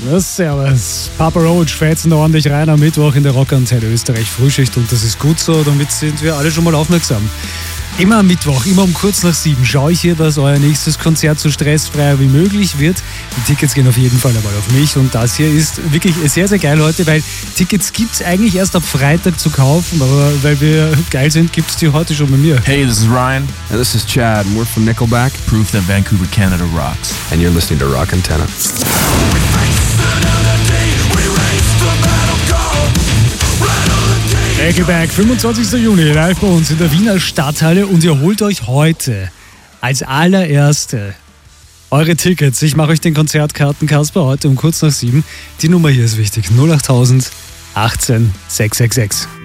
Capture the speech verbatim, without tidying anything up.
Na, servus. Papa Roach feizen da ordentlich rein am Mittwoch in der Rockantenne Österreich Frühschicht und das ist gut so, damit sind wir alle schon mal aufmerksam. Immer am Mittwoch, immer um kurz nach sieben, schaue ich hier, dass euer nächstes Konzert so stressfrei wie möglich wird. Die Tickets gehen auf jeden Fall einmal auf mich und das hier ist wirklich sehr, sehr geil heute, weil Tickets gibt es eigentlich erst ab Freitag zu kaufen, aber weil wir geil sind, gibt es die heute schon bei mir. Hey, this is Ryan. And this is Chad, and we're from Nickelback. Proof that Vancouver, Canada rocks. And you're listening to Rock Antenna. Nickelback, fünfundzwanzigster Juni, live bei uns in der Wiener Stadthalle und ihr holt euch heute als allererste eure Tickets. Ich mache euch den Konzertkarten Kasper heute um kurz nach sieben. Die Nummer hier ist wichtig, null acht null null null achtzehn sechshundertsechsundsechzig.